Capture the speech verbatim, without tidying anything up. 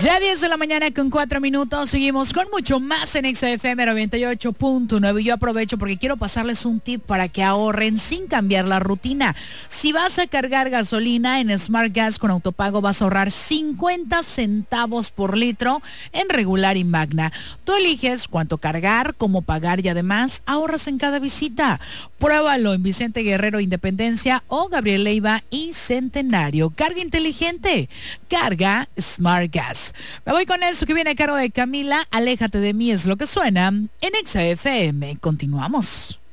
Ya diez de la mañana con cuatro minutos, seguimos con mucho más en X F M noventa y ocho punto nueve. Yo aprovecho porque quiero pasarles un tip para que ahorren sin cambiar la rutina. Si vas a cargar gasolina en Smart Gas con autopago, vas a ahorrar cincuenta centavos por litro en regular y magna. Tú eliges cuánto cargar, cómo pagar y además ahorras en cada visita. Pruébalo en Vicente Guerrero Independencia o Gabriel Leiva y Centenario. Carga inteligente, carga Smart Gas. Me voy con eso que viene a cargo de Camila. Aléjate de mí es lo que suena en Exa F M. Continuamos.